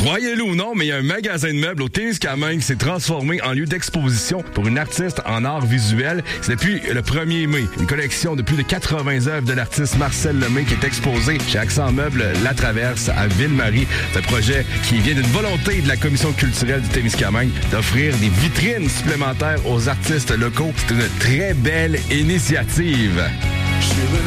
Croyez-le ou non, mais il y a un magasin de meubles au Témiscamingue qui s'est transformé en lieu d'exposition pour une artiste en art visuel. C'est depuis le 1er mai. Une collection de plus de 80 œuvres de l'artiste Marcel Lemay qui est exposée chez Accent Meubles La Traverse à Ville-Marie. C'est un projet qui vient d'une volonté de la Commission culturelle du Témiscamingue d'offrir des vitrines supplémentaires aux artistes locaux. C'est une très belle initiative.